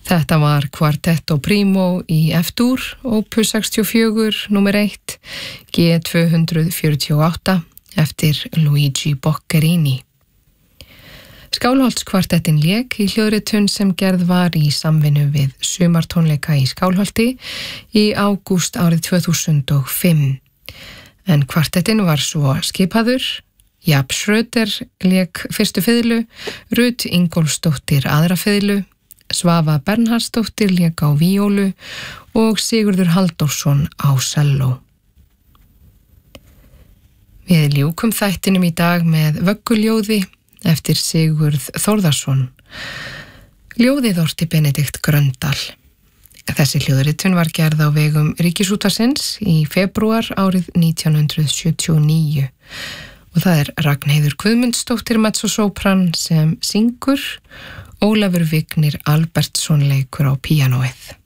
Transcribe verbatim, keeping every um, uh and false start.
Þetta var Quartetto Primo í F-dur, opus sextíu og fjögur, númer eitt, G tvö hundruð fjörutíu og átta, eftir Luigi Boccherini. Skálholtskvartettin lék í hljóðritun sem gerð var í samvinnu við sumartónleika í Skálholti í ágúst árið tvö þúsund og fimm. En kvartettin var svo skipaður. Jaap Schröder lék fyrstu fiðlu, Ruth Ingólfsdóttir aðra fiðlu, Svava Bernhardsdóttir lék á víólu og Sigurður Halldórsson á selló. Við ljúkum þættinum í dag með Vögguljóði eftir Sigurð Þórðarsson. Ljóðið orti Benedikt Gröndal. Þessi hljóðritun var gerð á vegum Ríkisútvarpsins í febrúar árið nítján hundruð sjötíu og níu og það er Ragnheiður Guðmundsdóttir mezzosopran sem syngur, Ólafur Vignir Albertsson leikur á píanóið.